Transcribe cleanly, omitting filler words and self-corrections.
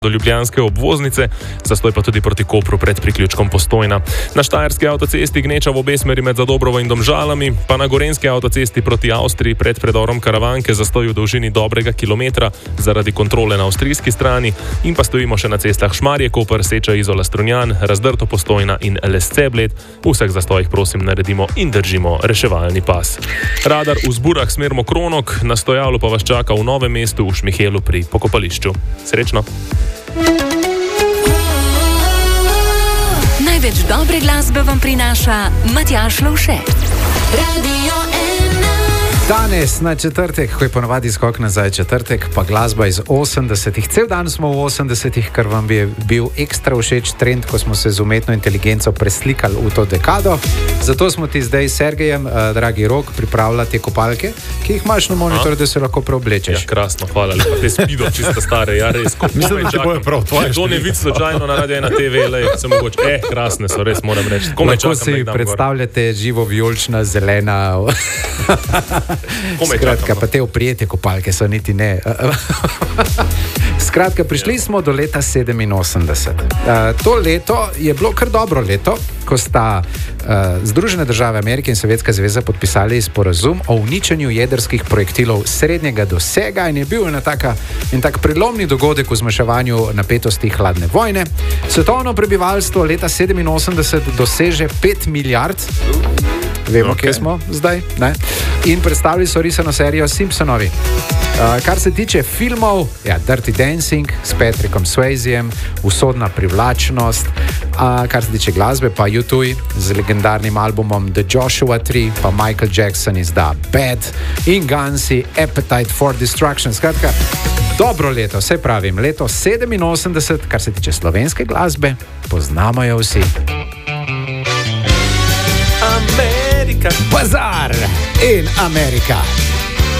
do ljubljanske obvoznice, zastoj pa tudi proti Kopru pred priključkom Postojna. Na štajerski avtocesti gneča v obe smeri med Zadobrovo in Domžalami, pa na gorenjski avtocesti proti Avstriji pred predorom Karavanke zastoj v dolžini dobrega kilometra zaradi kontrole na avstrijski strani in pa stojimo še na cestah Šmarje, Koper, Seča, Izola, Strunjan, Razdrto, Postojna in Lesce, Bled. V vseh zastojih prosim naredimo in držimo reševalni pas. Radar v Zburah smer Mokronok, na stojalu pa vas čaka v Novem mestu v Šmihelu pri pokopališču. Srečno! Največ dobre glasbe vam prinaša Matjaž Lovše. Radio 1. Danes na četrtek, ko je ponovadi skok nazaj četrtek, pa glasba iz 80-ih. Cel dan smo v 80-ih, ker vam je bil ekstra všeč trend, ko smo se z umetno inteligenco preslikali v to dekado. Zato smo ti zdaj s Sergejem, dragi Rok, pripravila te kopalke, ki jih imaš na monitor, da se lahko preoblečeš. Ja, krasno, hvala lepa. Te spido čisto stare, ja res. Mislim, da ti bojo prav tvoje. To ne vid slučajno na Radio 1 TV, lej, se mogoče. Krasne so, res moram reči. Lahko si predstavljate živo vijolična, zelena. Skratka, pa te oprijete kopalke so niti ne. Skratka, prišli smo do leta 87. To leto je bilo kar dobro leto, ko sta Združene države Amerike in Sovjetska zveza podpisali sporazum o uničenju jedrskih projektilov srednjega dosega in je bil en tak prelomni dogodek v zmanjševanju napetosti hladne vojne. Svetovno prebivalstvo leta 87 doseže 5 milijard. Vemo, kje smo zdaj, ne? In predstavili so risano serijo Simpsonovi. Kar se tiče filmov, ja, Dirty Dancing s Patrickom Swayzem, Usodna privlačnost, kar se tiče glasbe, pa U2 z legendarnim albumom The Joshua Tree, pa Michael Jackson izda Bad in Gunsi Appetite for Destruction. Skratka, dobro leto, se pravim, leto 87, kar se tiče slovenske glasbe, poznamo jo vsi. Bazar in Amerika.